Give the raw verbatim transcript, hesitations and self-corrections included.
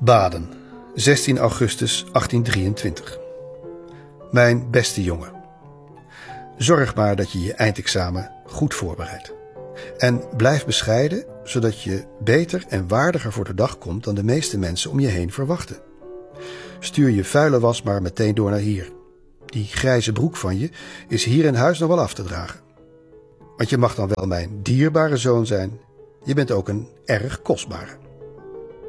Baden, zestien augustus achttiendrieëntwintig. Mijn beste jongen. Zorg maar dat je je eindexamen goed voorbereidt. En blijf bescheiden, zodat je beter en waardiger voor de dag komt dan de meeste mensen om je heen verwachten. Stuur je vuile was maar meteen door naar hier. Die grijze broek van je is hier in huis nog wel af te dragen. Want je mag dan wel mijn dierbare zoon zijn, je bent ook een erg kostbare.